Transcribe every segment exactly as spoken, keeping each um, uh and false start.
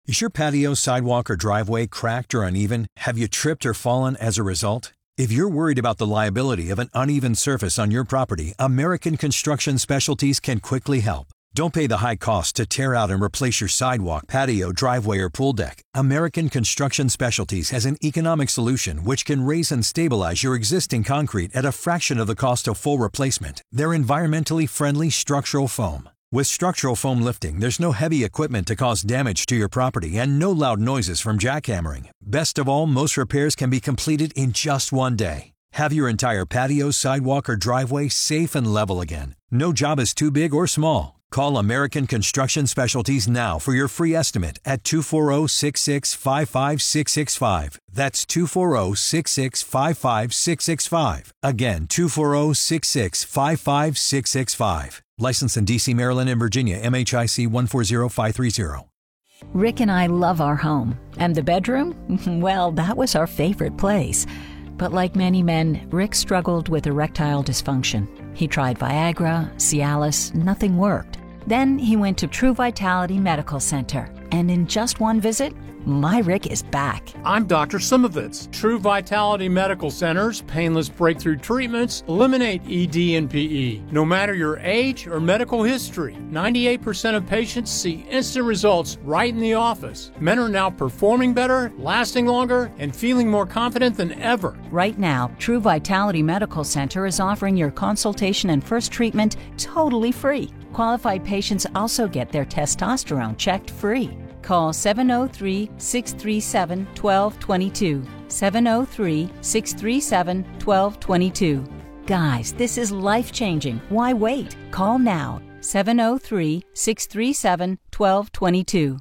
Is your patio, sidewalk, or driveway cracked or uneven? Have you tripped or fallen as a result? If you're worried about the liability of an uneven surface on your property, American Construction Specialties can quickly help. Don't pay the high cost to tear out and replace your sidewalk, patio, driveway, or pool deck. American Construction Specialties has an economic solution which can raise and stabilize your existing concrete at a fraction of the cost of full replacement. They're environmentally friendly structural foam. With structural foam lifting, there's no heavy equipment to cause damage to your property and no loud noises from jackhammering. Best of all, most repairs can be completed in just one day. Have your entire patio, sidewalk, or driveway safe and level again. No job is too big or small. Call American Construction Specialties now for your free estimate at two four zero, six six five five six six five. That's two four zero, six six five five six six five. Again, two four zero, six six five five six six five. Licensed in D C, Maryland, and Virginia, M H I C one four zero five three zero. Rick and I love our home. And the bedroom? Well, that was our favorite place. But like many men, Rick struggled with erectile dysfunction. He tried Viagra, Cialis, nothing worked. Then he went to True Vitality Medical Center. And in just one visit, my Rick is back. I'm Doctor Simovitz. True Vitality Medical Center's painless breakthrough treatments eliminate E D and P E. No matter your age or medical history, ninety-eight percent of patients see instant results right in the office. Men are now performing better, lasting longer, and feeling more confident than ever. Right now, True Vitality Medical Center is offering your consultation and first treatment totally free. Qualified patients also get their testosterone checked free. Call seven oh three, six three seven, one two two two. seven oh three, six three seven, one two two two. Guys, this is life-changing. Why wait? Call now. seven oh three, six three seven, one two two two.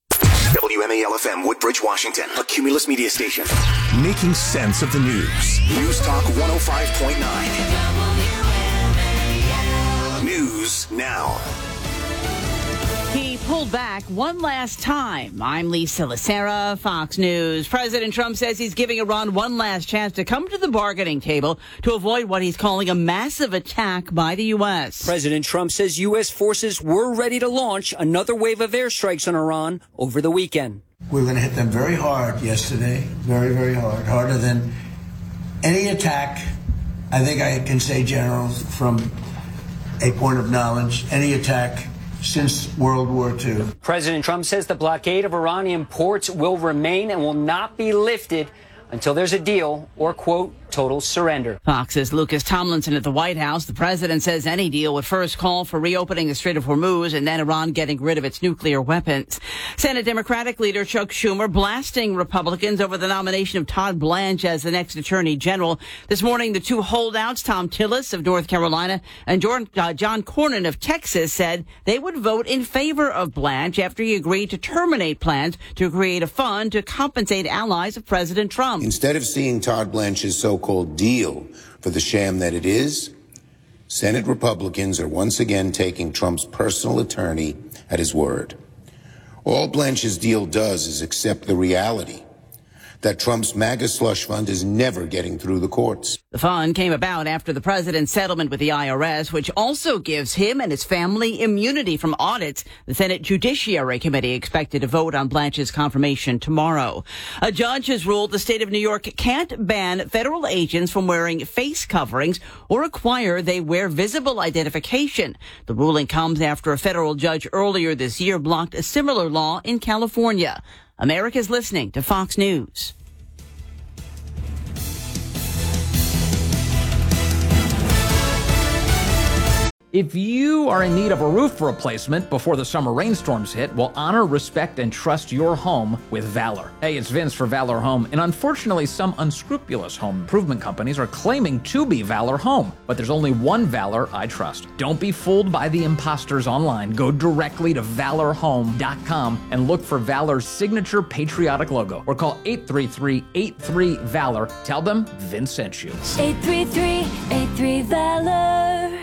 W M A L F M, Woodbridge, Washington, a Cumulus media station. Making sense of the news. News Talk one oh five point nine. News now. He pulled back one last time. I'm Lisa Lacera, Fox News. President Trump says he's giving Iran one last chance to come to the bargaining table to avoid what he's calling a massive attack by the U S. President Trump says U S forces were ready to launch another wave of airstrikes on Iran over the weekend. We were going to hit them very hard yesterday, very, very hard, harder than any attack. I think I can say, General, from a point of knowledge, any attack since World War Two. President Trump says the blockade of Iranian ports will remain and will not be lifted until there's a deal or, quote, total surrender. Fox's Lucas Tomlinson at the White House. The president says any deal would first call for reopening the Strait of Hormuz and then Iran getting rid of its nuclear weapons. Senate Democratic leader Chuck Schumer blasting Republicans over the nomination of Todd Blanche as the next attorney general. This morning, the two holdouts, Tom Tillis of North Carolina and John Cornyn of Texas, said they would vote in favor of Blanche after he agreed to terminate plans to create a fund to compensate allies of President Trump. Instead of seeing Todd Blanche's so-called deal for the sham that it is, Senate Republicans are once again taking Trump's personal attorney at his word. All Blanche's deal does is accept the reality that Trump's MAGA slush fund is never getting through the courts. The fund came about after the president's settlement with the I R S, which also gives him and his family immunity from audits. The Senate Judiciary Committee expected to vote on Blanche's confirmation tomorrow. A judge has ruled the state of New York can't ban federal agents from wearing face coverings or require they wear visible identification. The ruling comes after a federal judge earlier this year blocked a similar law in California. America's listening to Fox News. If you are in need of a roof replacement before the summer rainstorms hit, well, honor, respect, and trust your home with Valor. Hey, it's Vince for Valor Home, and unfortunately, some unscrupulous home improvement companies are claiming to be Valor Home, but there's only one Valor I trust. Don't be fooled by the imposters online. Go directly to valor home dot com and look for Valor's signature patriotic logo, or call eight three three, eight three, VALOR. Tell them Vince sent you. eight three three, eight three, VALOR.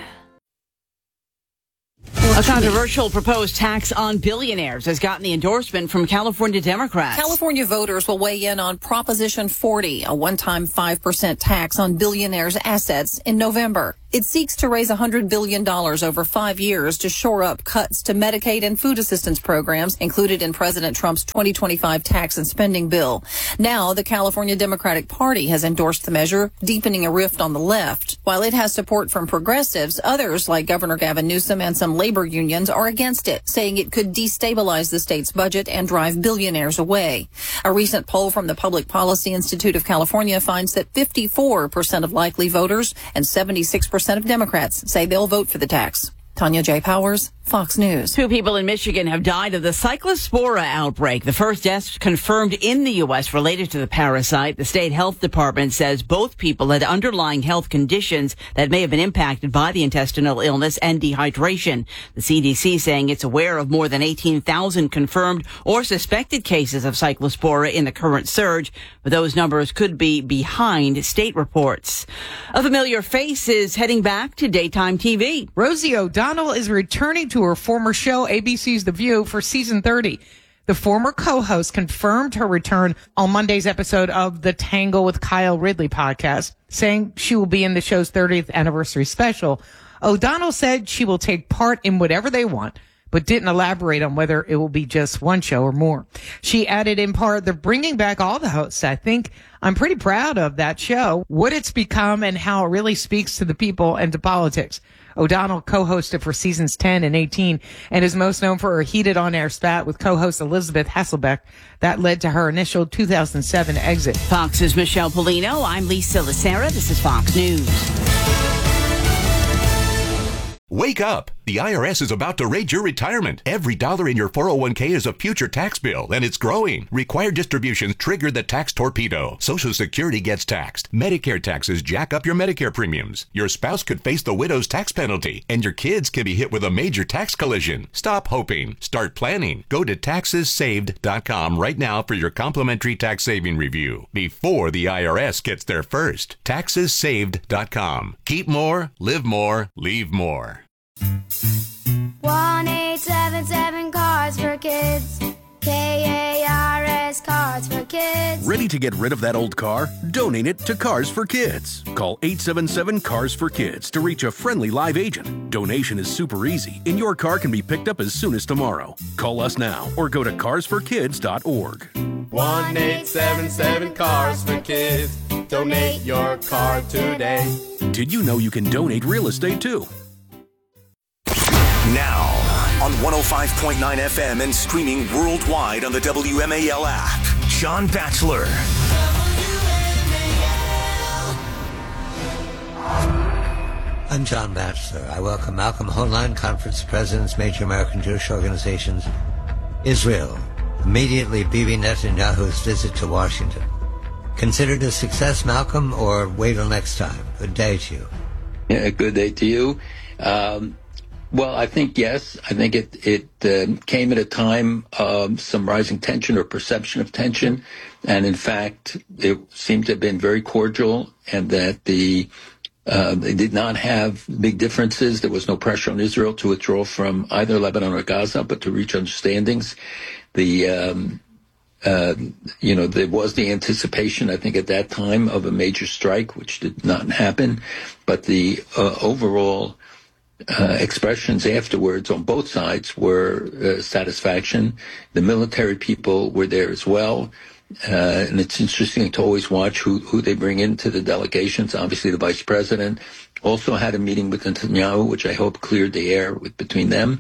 A controversial proposed tax on billionaires has gotten the endorsement from California Democrats. California voters will weigh in on Proposition forty, a one-time five percent tax on billionaires' assets in November. It seeks to raise one hundred billion dollars over five years to shore up cuts to Medicaid and food assistance programs included in President Trump's twenty twenty-five tax and spending bill. Now, the California Democratic Party has endorsed the measure, deepening a rift on the left. While it has support from progressives, others like Governor Gavin Newsom and some labor unions are against it, saying it could destabilize the state's budget and drive billionaires away. A recent poll from the Public Policy Institute of California finds that fifty-four percent of likely voters and seventy-six percent of Democrats say they'll vote for the tax. Tanya J. Powers, Fox News. Two people in Michigan have died of the Cyclospora outbreak, the first death confirmed in the U S related to the parasite. The state health department says both people had underlying health conditions that may have been impacted by the intestinal illness and dehydration. The C D C saying it's aware of more than eighteen thousand confirmed or suspected cases of Cyclospora in the current surge, but those numbers could be behind state reports. A familiar face is heading back to daytime T V. Rosie O'Donnell is returning to her former show, A B C's The View, for season thirty. The former co-host confirmed her return on Monday's episode of the Tangle with Kyle Ridley podcast, saying she will be in the show's thirtieth anniversary special. O'Donnell said she will take part in whatever they want, but didn't elaborate on whether it will be just one show or more. She added in part, they're bringing back all the hosts. I think I'm pretty proud of that show, what it's become and how it really speaks to the people and to politics. O'Donnell co-hosted for seasons ten and eighteen and is most known for her heated on-air spat with co-host Elizabeth Hasselbeck. That led to her initial two thousand seven exit. Fox's Michelle Polino. I'm Lisa Lacera. This is Fox News. Wake up! The I R S is about to raid your retirement. Every dollar in your four oh one k is a future tax bill, and it's growing. Required distributions trigger the tax torpedo. Social Security gets taxed. Medicare taxes jack up your Medicare premiums. Your spouse could face the widow's tax penalty, and your kids can be hit with a major tax collision. Stop hoping. Start planning. Go to taxes saved dot com right now for your complimentary tax saving review before the I R S gets there first. taxes saved dot com. Keep more, live more, leave more. one eight seven seven Cards for Kids. K A R S Cards for Kids. Ready to get rid of that old car? Donate it to Cars for Kids. Call eight seven seven Cars for Kids to reach a friendly live agent. Donation is super easy, and your car can be picked up as soon as tomorrow. Call us now or go to cars for kids dot org. one eight seven seven Cars for Kids. Donate your car today. Did you know you can donate real estate too? Now, on one oh five point nine F M and streaming worldwide on the W M A L app, John Batchelor. I'm John Batchelor. I welcome Malcolm Hoenlein, Conference of Presidents, major American Jewish organizations, Israel, immediately Bibi Netanyahu's visit to Washington. Considered a success, Malcolm, or wait till next time? Good day to you. Yeah, good day to you. Um, Well, I think, yes. I think it, it uh, came at a time of some rising tension or perception of tension. And in fact, it seemed to have been very cordial and that the uh, they did not have big differences. There was no pressure on Israel to withdraw from either Lebanon or Gaza, but to reach understandings. The, um, uh, you know, there was the anticipation, I think, at that time of a major strike, which did not happen. But the uh, overall Uh, expressions afterwards on both sides were uh, satisfaction. The military people were there as well. Uh, and it's interesting to always watch who, who they bring into the delegations. Obviously, the vice president also had a meeting with Netanyahu, which I hope cleared the air with, between them.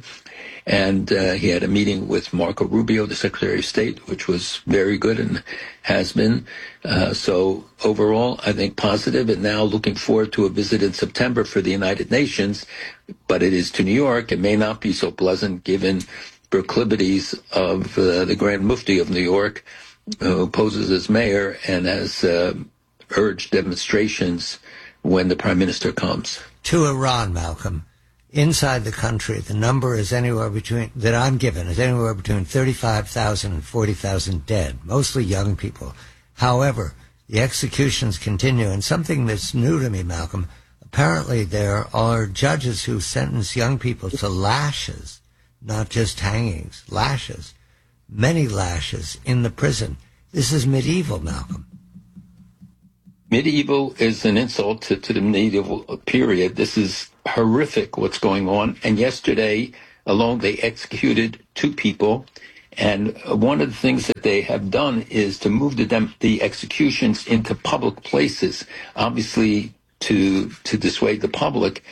And uh, he had a meeting with Marco Rubio, the Secretary of State, which was very good and has been. Uh, so overall, I think positive. And now looking forward to a visit in September for the United Nations. But it is to New York. It may not be so pleasant given proclivities of uh, the Grand Mufti of New York, who poses as mayor and has uh, urged demonstrations when the prime minister comes. To Iran, Malcolm. Inside the country, the number is anywhere between, that I'm given, is anywhere between thirty-five thousand and forty thousand dead, mostly young people. However, the executions continue, and something that's new to me, Malcolm, apparently there are judges who sentence young people to lashes, not just hangings, lashes, many lashes in the prison. This is medieval, Malcolm. medieval is an insult to, to the medieval period. This is horrific what's going on. And yesterday alone, they executed two people. And one of the things that they have done is to move the, dem- the executions into public places, obviously to to dissuade the public.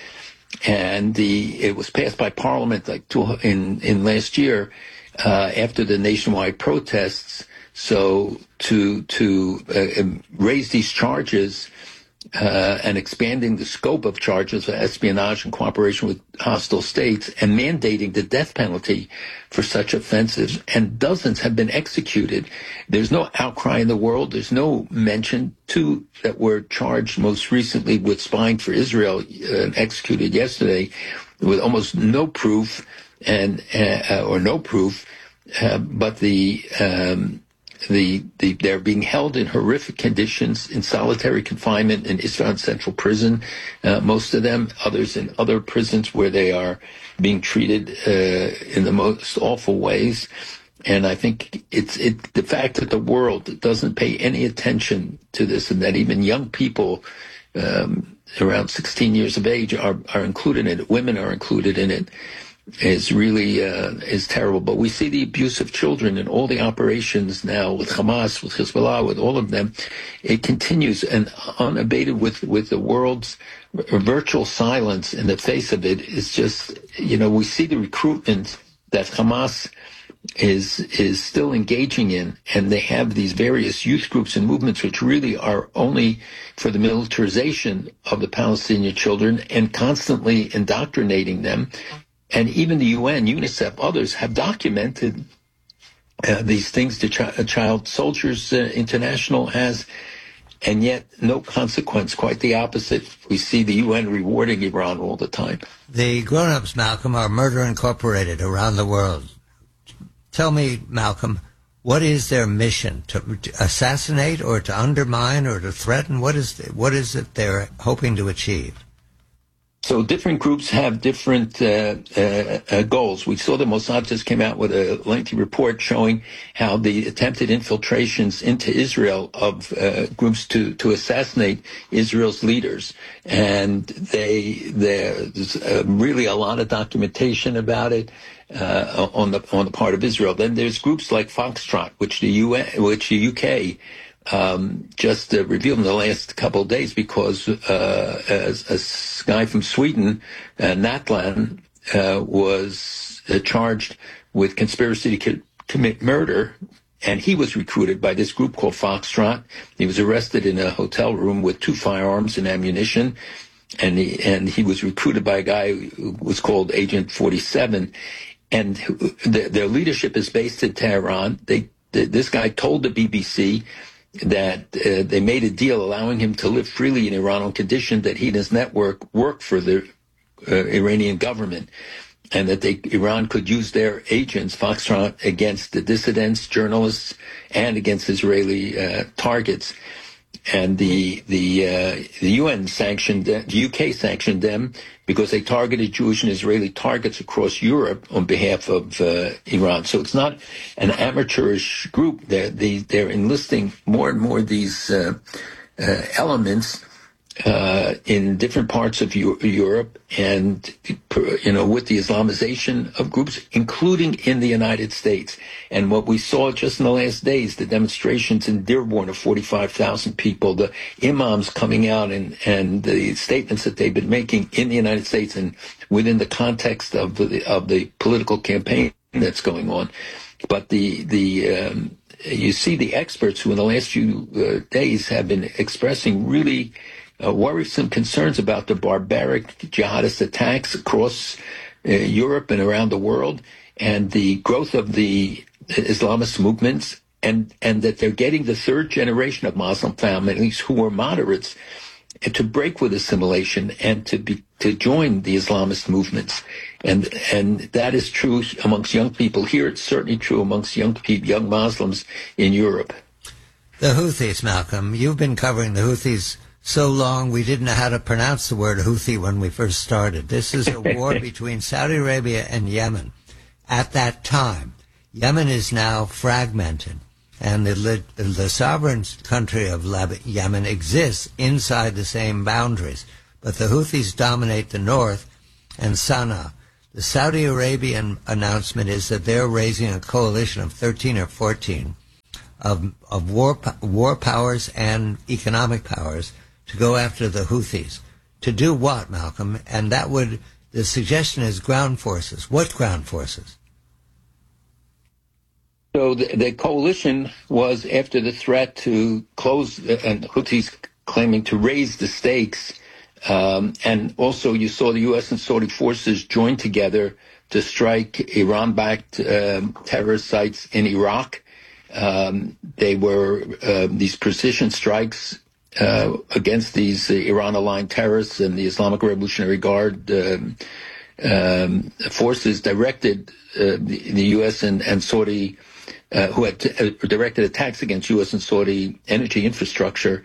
And the it was passed by Parliament like two, in in last year uh, after the nationwide protests. So to to uh, raise these charges uh, and expanding the scope of charges for espionage and cooperation with hostile states and mandating the death penalty for such offenses, and dozens have been executed. There's no outcry in the world. There's no mention. Two that were charged most recently with spying for Israel uh, executed yesterday with almost no proof and uh, or no proof, uh, but the um, The, the, they're being held in horrific conditions in solitary confinement in Isfahan Central Prison, uh, most of them, others in other prisons where they are being treated uh, in the most awful ways. And I think it's it, the fact that the world doesn't pay any attention to this, and that even young people um, around sixteen years of age are, are included in it, women are included in it, is really uh, is terrible. But we see the abuse of children in all the operations now with Hamas, with Hezbollah, with all of them. It continues and unabated with, with the world's virtual silence in the face of it. Is just, you know, we see the recruitment that Hamas is is still engaging in, and they have these various youth groups and movements which really are only for the militarization of the Palestinian children and constantly indoctrinating them. And even the U N, UNICEF, others have documented uh, these things. The Ch- Child Soldiers uh, International has, and yet no consequence. Quite the opposite. We see the U N rewarding Iran all the time. The grown-ups, Malcolm, are Murder Incorporated around the world. Tell me, Malcolm, what is their mission? To, to assassinate or to undermine or to threaten? What is the, what is it they're hoping to achieve? So different groups have different uh, uh, uh, goals. We saw the Mossad just came out with a lengthy report showing how the attempted infiltrations into Israel of uh, groups to, to assassinate Israel's leaders. And they there's uh, really a lot of documentation about it uh, on the on the part of Israel. Then there's groups like Foxtrot, which the U N, which the U K Um, just uh, revealed in the last couple of days, because uh, as, a guy from Sweden, uh, Natlan, uh, was uh, charged with conspiracy to co- commit murder, and he was recruited by this group called Foxtrot. He was arrested in a hotel room with two firearms and ammunition, and he, and he was recruited by a guy who was called Agent forty-seven, and the, their leadership is based in Tehran. They, the, this guy told the B B C that uh, they made a deal allowing him to live freely in Iran on condition that he and his network work for the uh, Iranian government, and that they, Iran could use their agents, Foxtrot, against the dissidents, journalists, and against Israeli uh, targets. And the the uh, the U N sanctioned them, the U K sanctioned them because they targeted Jewish and Israeli targets across Europe on behalf of uh, Iran. So it's not an amateurish group. They're they, they're enlisting more and more these uh, uh, elements uh, in different parts of U- Europe, and you know, with the Islamization of groups, including in the United States. And what we saw just in the last days, the demonstrations in Dearborn of forty-five thousand people, the imams coming out and, and the statements that they've been making in the United States and within the context of the, of the political campaign that's going on. But the, the, um, you see the experts who in the last few uh, days have been expressing really uh, worrisome concerns about the barbaric jihadist attacks across uh, Europe and around the world, and the growth of the Islamist movements, and, and that they're getting the third generation of Muslim families who are moderates to break with assimilation and to be to join the Islamist movements. And and that is true amongst young people here. It's certainly true amongst young people, young Muslims in Europe. The Houthis, Malcolm, you've been covering the Houthis so long we didn't know how to pronounce the word Houthi when we first started. This is a war between Saudi Arabia and Yemen. At that time, Yemen is now fragmented, And the, the sovereign country of Yemen exists inside the same boundaries. But the Houthis dominate the north and Sana'a. The Saudi Arabian announcement is that they're raising a coalition of thirteen or fourteen of, of war, war powers and economic powers to go after the Houthis. To do what, Malcolm? And that would, the suggestion is ground forces. What ground forces? So the, the coalition was after the threat to close, and Houthis claiming to raise the stakes. Um, and also you saw the U S and Saudi forces join together to strike Iran-backed um, terrorist sites in Iraq. Um, they were uh, these precision strikes uh, against these uh, Iran-aligned terrorists and the Islamic Revolutionary Guard um, um, forces directed uh, the, the U S and, and Saudi Uh, who had t- uh, directed attacks against U S and Saudi energy infrastructure.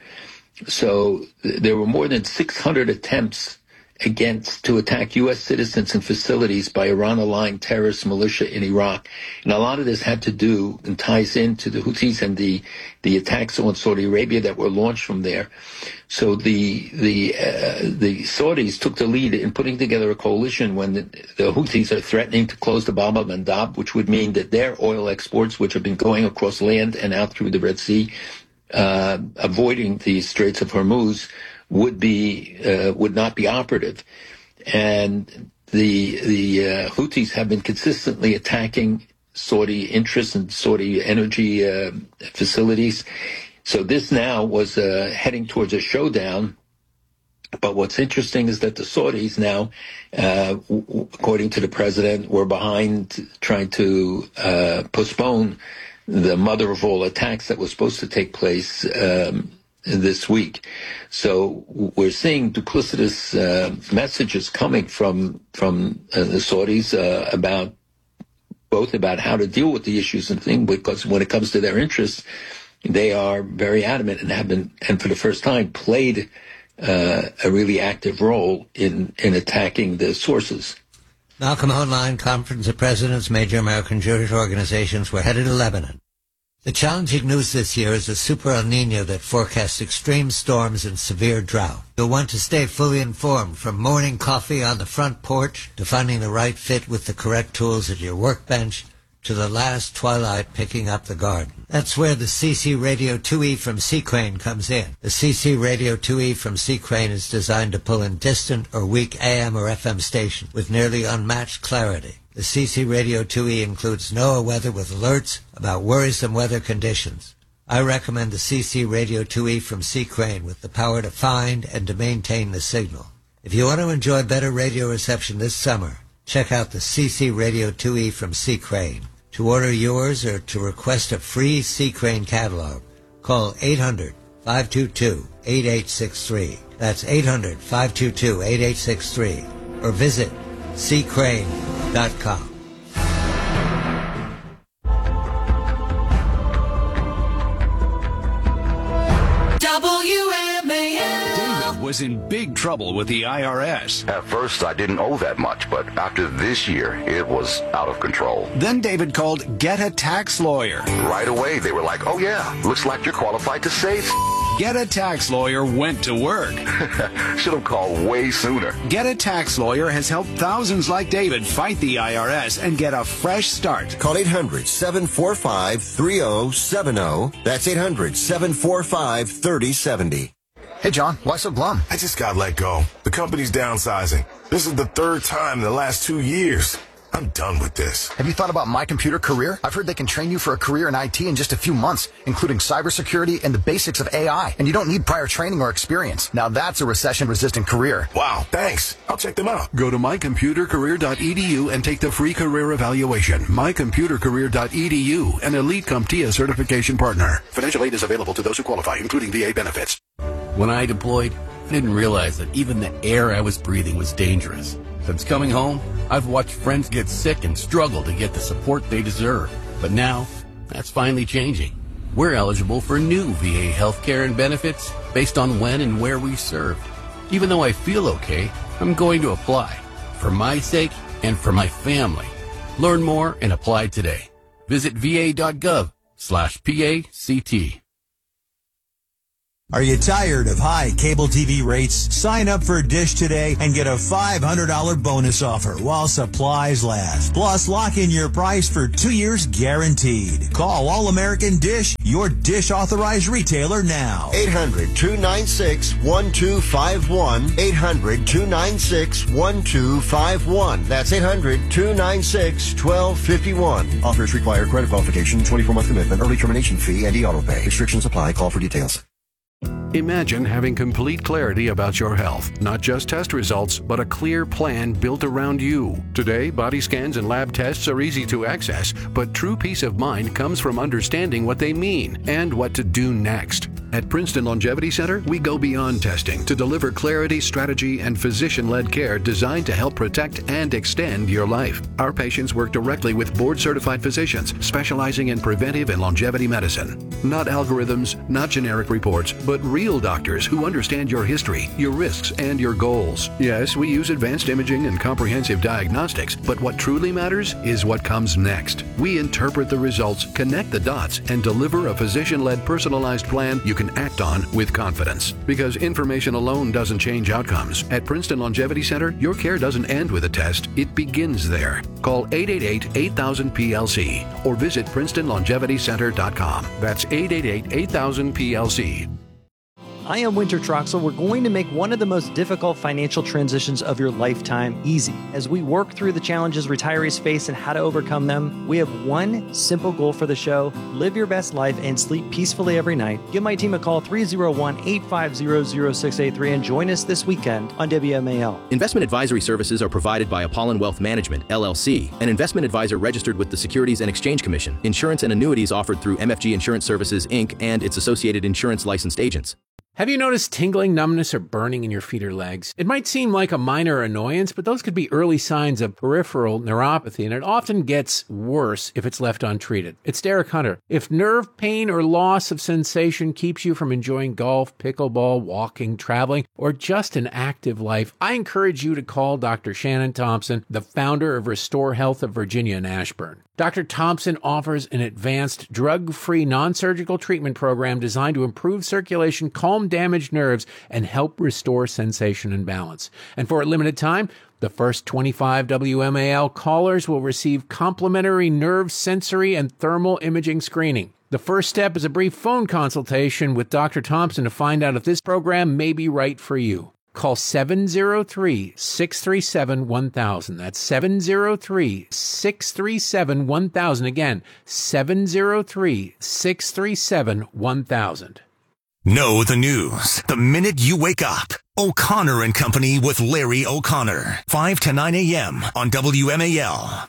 So th- there were more than six hundred attempts against to attack U S citizens and facilities by Iran-aligned terrorist militia in Iraq. And a lot of this had to do and ties into the Houthis and the, the attacks on Saudi Arabia that were launched from there. So the the uh, the Saudis took the lead in putting together a coalition when the, the Houthis are threatening to close the Bab al-Mandab, which would mean that their oil exports, which have been going across land and out through the Red Sea, uh, avoiding the Straits of Hormuz, would be uh, would not be operative. And the the uh, Houthis have been consistently attacking Saudi interests and Saudi energy uh, facilities. So this now was uh, heading towards a showdown. But what's interesting is that the Saudis now, uh, w- according to the president, were behind trying to uh, postpone the mother of all attacks that was supposed to take place um, this week. So we're seeing duplicitous uh, messages coming from from uh, the Saudis uh, about both about how to deal with the issues and things, because when it comes to their interests, they are very adamant and have been, and for the first time, played uh, a really active role in, in attacking the sources. Malcolm Online, Conference of Presidents, major American Jewish organizations were headed to Lebanon. The challenging news this year is a super El Nino that forecasts extreme storms and severe drought. You'll want to stay fully informed, from morning coffee on the front porch to finding the right fit with the correct tools at your workbench to the last twilight picking up the garden. That's where the C C Radio two E from C. Crane comes in. The C C Radio two E from C. Crane is designed to pull in distant or weak A M or F M stations with nearly unmatched clarity. The C C Radio two E includes NOAA weather with alerts about worrisome weather conditions. I recommend the C C Radio two E from C. Crane with the power to find and to maintain the signal. If you want to enjoy better radio reception this summer, check out the C C Radio two E from C. Crane. To order yours or to request a free C. Crane catalog, call eight hundred, five two two, eight eight six three. That's eight hundred, five two two, eight eight six three. Or visit c crane dot com. W M A L. David was in big trouble with the I R S. At first, I didn't owe that much, but after this year, it was out of control. Then David called Get a Tax Lawyer. Right away, they were like, oh yeah, looks like you're qualified to save. Get a Tax Lawyer went to work. Should have called way sooner. Get a Tax Lawyer has helped thousands like David fight the I R S and get a fresh start. Call eight hundred, seven four five, three oh seven oh. That's eight hundred, seven four five, three oh seven oh. Hey, John, why so glum? I just got let go. The company's downsizing. This is the third time in the last two years. I'm done with this. Have you thought about My Computer Career? I've heard they can train you for a career in I T in just a few months, including cybersecurity and the basics of A I. And you don't need prior training or experience. Now that's a recession-resistant career. Wow, thanks. I'll check them out. Go to my computer career dot e d u and take the free career evaluation. my computer career dot e d u, an Elite CompTIA certification partner. Financial aid is available to those who qualify, including V A benefits. When I deployed, I didn't realize that even the air I was breathing was dangerous. Since coming home, I've watched friends get sick and struggle to get the support they deserve. But now, that's finally changing. We're eligible for new V A healthcare and benefits based on when and where we serve. Even though I feel okay, I'm going to apply. For my sake and for my family. Learn more and apply today. Visit v a dot gov slash P A C T. Are you tired of high cable T V rates? Sign up for Dish today and get a five hundred dollars bonus offer while supplies last. Plus, lock in your price for two years guaranteed. Call All American Dish, your Dish authorized retailer now. eight hundred, two nine six, one two five one. eight hundred, two nine six, one two five one. That's eight hundred, two nine six, one two five one. Offers require credit qualification, twenty-four month commitment, early termination fee, and e-auto pay. Restrictions apply. Call for details. Imagine having complete clarity about your health, not just test results, but a clear plan built around you. Today, body scans and lab tests are easy to access, but true peace of mind comes from understanding what they mean and what to do next. At Princeton Longevity Center, we go beyond testing to deliver clarity, strategy, and physician-led care designed to help protect and extend your life. Our patients work directly with board-certified physicians specializing in preventive and longevity medicine. Not algorithms, not generic reports, but real doctors who understand your history, your risks, and your goals. Yes, we use advanced imaging and comprehensive diagnostics, but what truly matters is what comes next. We interpret the results, connect the dots, and deliver a physician-led personalized plan you can act on with confidence. Because information alone doesn't change outcomes. At Princeton Longevity Center, your care doesn't end with a test, it begins there. Call eight eight eight, eight thousand, P L C or visit princeton longevity center dot com. That's eight eight eight, eight thousand, P L C. I am Winter Troxel. We're going to make one of the most difficult financial transitions of your lifetime easy. As we work through the challenges retirees face and how to overcome them, we have one simple goal for the show: live your best life and sleep peacefully every night. Give my team a call, three oh one, eight five zero, zero six eight three, and join us this weekend on W M A L. Investment advisory services are provided by Apollon Wealth Management, L L C, an investment advisor registered with the Securities and Exchange Commission. Insurance and annuities offered through M F G Insurance Services, Incorporated and its associated insurance licensed agents. Have you noticed tingling, numbness, or burning in your feet or legs? It might seem like a minor annoyance, but those could be early signs of peripheral neuropathy, and it often gets worse if it's left untreated. It's Derek Hunter. If nerve pain or loss of sensation keeps you from enjoying golf, pickleball, walking, traveling, or just an active life, I encourage you to call Doctor Shannon Thompson, the founder of Restore Health of Virginia and Ashburn. Doctor Thompson offers an advanced, drug-free, non-surgical treatment program designed to improve circulation, calm damaged nerves, and help restore sensation and balance. And for a limited time, the first twenty-five W M A L callers will receive complimentary nerve, sensory, and thermal imaging screening. The first step is a brief phone consultation with Doctor Thompson to find out if this program may be right for you. Call seven oh three, six three seven, one thousand. That's seven oh three, six three seven, one thousand. Again, seven oh three, six three seven, one thousand. Know the news the minute you wake up. O'Connor and Company with Larry O'Connor. five to nine a.m. on W M A L.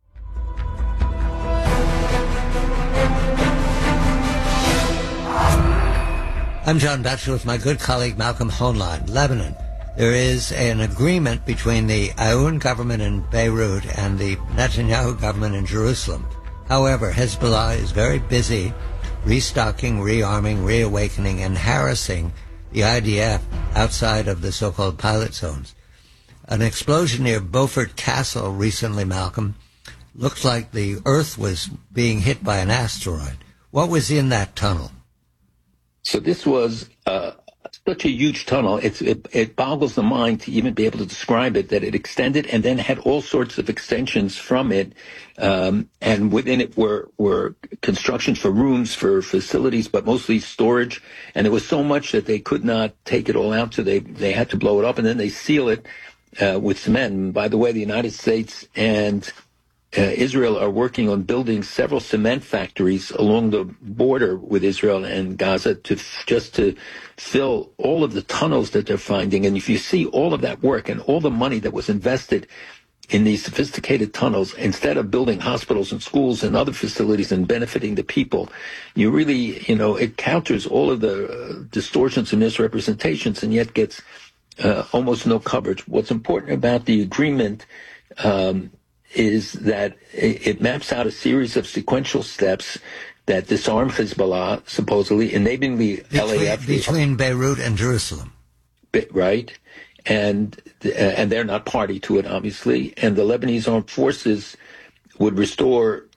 I'm John Batchelor with my good colleague Malcolm Honline. Lebanon. There is an agreement between the Aoun government in Beirut and the Netanyahu government in Jerusalem. However, Hezbollah is very busy restocking, rearming, reawakening, and harassing the I D F outside of the so-called pilot zones. An explosion near Beaufort Castle recently, Malcolm, looked like the Earth was being hit by an asteroid. What was in that tunnel? So this was uh, such a huge tunnel. It's, it, it boggles the mind to even be able to describe it, that it extended and then had all sorts of extensions from it. Um, and within it were, were constructions for rooms, for facilities, but mostly storage. And there was so much that they could not take it all out, so they, they had to blow it up, and then they seal it uh, with cement. And by the way, the United States and Uh, Israel are working on building several cement factories along the border with Israel and Gaza to f- just to fill all of the tunnels that they're finding. And if you see all of that work and all the money that was invested in these sophisticated tunnels, instead of building hospitals and schools and other facilities and benefiting the people, you really, you know, it counters all of the uh, distortions and misrepresentations and yet gets uh, almost no coverage. What's important about the agreement um is that it maps out a series of sequential steps that disarm Hezbollah, supposedly, enabling the between, L A F. Between Beirut and Jerusalem. Right. And, and they're not party to it, obviously. And the Lebanese armed forces would restore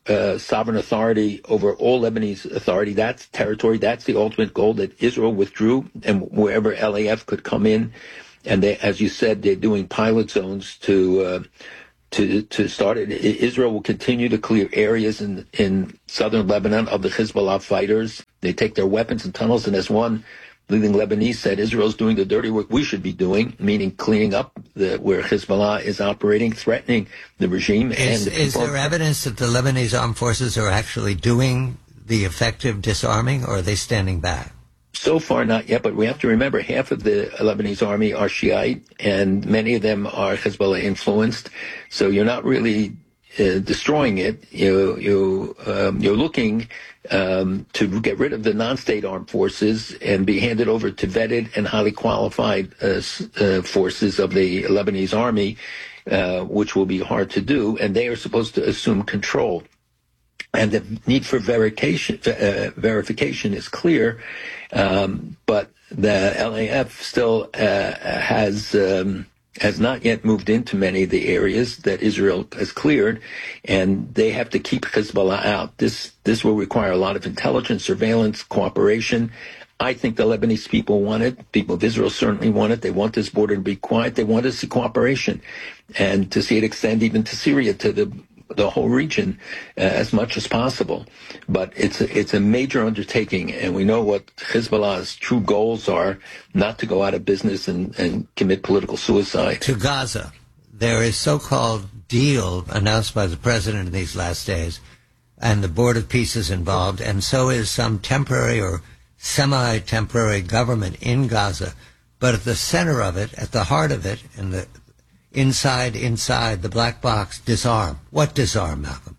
uh, sovereign authority over all Lebanese authority. That's territory. That's the ultimate goal, that Israel withdrew, and wherever L A F could come in. And they, as you said, they're doing pilot zones to uh, to to start it. Israel will continue to clear areas in in southern Lebanon of the Hezbollah fighters. They take their weapons and tunnels, and as one leading Lebanese said, Israel's doing the dirty work we should be doing, meaning cleaning up the, where Hezbollah is operating, threatening the regime. Is, and the is there evidence that the Lebanese armed forces are actually doing the effective disarming, or are they standing back? So far, not yet, but we have to remember half of the Lebanese army are Shiite, and many of them are Hezbollah influenced. So you're not really uh, destroying it. You, you, um, you're looking um, to get rid of the non-state armed forces and be handed over to vetted and highly qualified uh, uh, forces of the Lebanese army, uh, which will be hard to do, and they are supposed to assume control. And the need for verification, uh, verification is clear, um, but the L A F still uh, has um, has not yet moved into many of the areas that Israel has cleared, and they have to keep Hezbollah out. This this will require a lot of intelligence, surveillance, cooperation. I think the Lebanese people want it. People of Israel certainly want it. They want this border to be quiet. They want to see cooperation, and to see it extend even to Syria, to the the whole region uh, as much as possible. But it's a, it's a major undertaking, and we know what Hezbollah's true goals are: not to go out of business and, and commit political suicide. To Gaza, there is so-called deal announced by the president in these last days, and the Board of Peace is involved, and so is some temporary or semi-temporary government in Gaza. But at the center of it, at the heart of it, and the Inside, inside the black box, disarm. What disarm, Malcolm?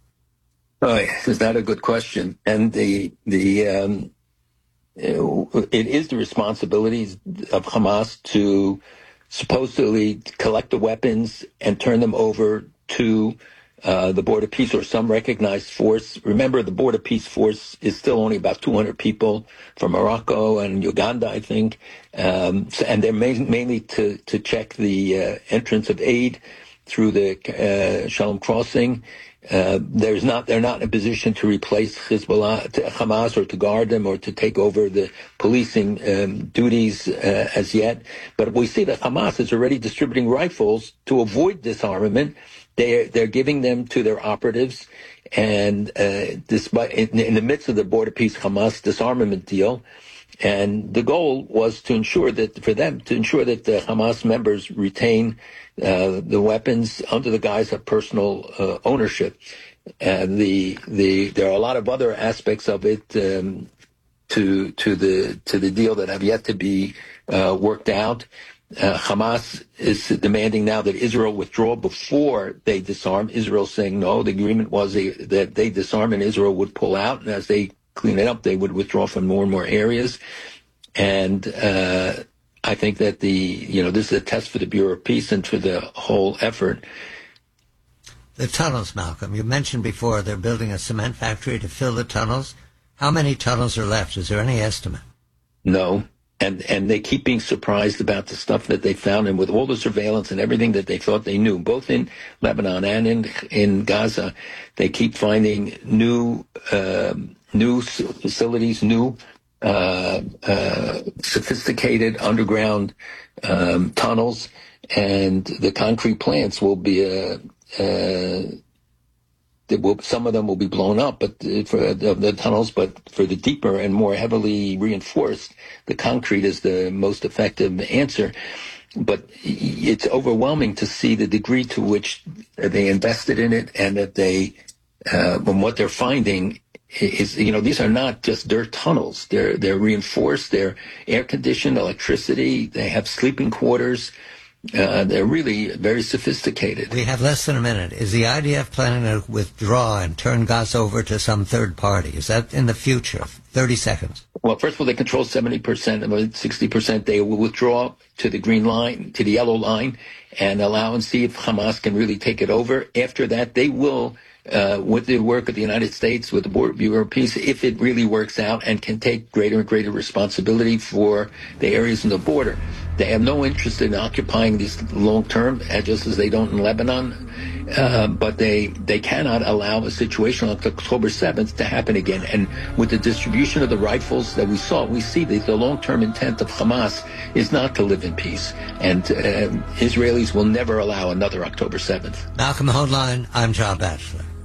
Oh, is that a good question? And the the um, it is the responsibilities of Hamas to supposedly collect the weapons and turn them over to uh, the Board of Peace or some recognized force. Remember, the Board of Peace force is still only about two hundred people from Morocco and Uganda, I think. Um, so, and they're main, mainly to, to check the uh, entrance of aid through the uh, Shalom crossing. Uh, there's not, they're not in a position to replace Hezbollah, to Hamas, or to guard them, or to take over the policing um, duties uh, as yet. But we see that Hamas is already distributing rifles to avoid disarmament. They're, they're giving them to their operatives, and uh, despite in, in the midst of the Board of Peace Hamas disarmament deal, and the goal was to ensure that for them to ensure that the Hamas members retain uh, the weapons under the guise of personal uh, ownership. And the the there are a lot of other aspects of it um, to to the to the deal that have yet to be uh, worked out. Uh, Hamas is demanding now that Israel withdraw before they disarm. Israel saying no. The agreement was they, that they disarm and Israel would pull out, and as they clean it up, they would withdraw from more and more areas. And uh, I think that the you know this is a test for the Bureau of Peace and for the whole effort. The tunnels, Malcolm. You mentioned before they're building a cement factory to fill the tunnels. How many tunnels are left? Is there any estimate? No. And and they keep being surprised about the stuff that they found, and with all the surveillance and everything that they thought they knew, both in Lebanon and in in Gaza, they keep finding new uh, new facilities, new uh, uh, sophisticated underground um, tunnels, and the concrete plants will be a. Uh, Will, some of them will be blown up, but for the, the tunnels, but for the deeper and more heavily reinforced, the concrete is the most effective answer. But it's overwhelming to see the degree to which they invested in it, and that they, uh, and what they're finding is, you know, these are not just dirt tunnels. They're they're reinforced. They're air conditioned, electricity. They have sleeping quarters. Uh, they're really very sophisticated. We have less than a minute. Is the I D F planning to withdraw and turn Gaza over to some third party? Is that in the future? thirty seconds. Well, first of all, they control seventy percent, about sixty percent. They will withdraw to the green line, to the yellow line, and allow and see if Hamas can really take it over. After that, they will, uh, with the work of the United States, with the Bureau of Peace, if it really works out, and can take greater and greater responsibility for the areas in the border. They have no interest in occupying these long term, just as they don't in Lebanon. Uh, but they they cannot allow a situation like October seventh to happen again. And with the distribution of the rifles that we saw, we see that the long-term intent of Hamas is not to live in peace. And uh, Israelis will never allow another October seventh. Malcolm Hoenlein, I'm John Batchelor.